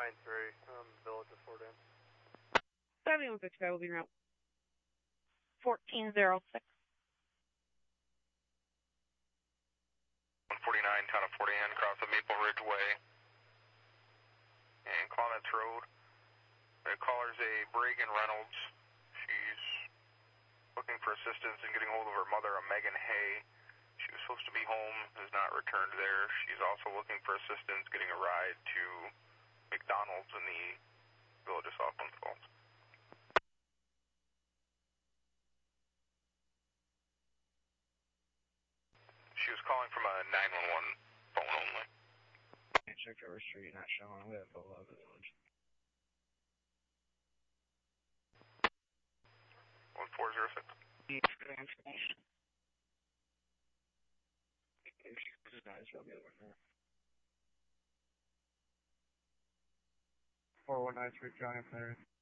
Village of Fort Anne. 7165 will be route 1406. 149, town of Fort Anne, across the Maple Ridge Way. And Clements Road. The caller's a Bregan Reynolds. She's looking for assistance in getting hold of her mother, a Megan Hay. She was supposed to be home, has not returned there. She's also looking for assistance getting a ride to McDonald's in the Village of Southland Falls. She was calling from a 911 phone only. Check over street, not showing. We have a love the village. 1406. Information. If she closes eyes, she'll be able to know. 4193 Johnny Player.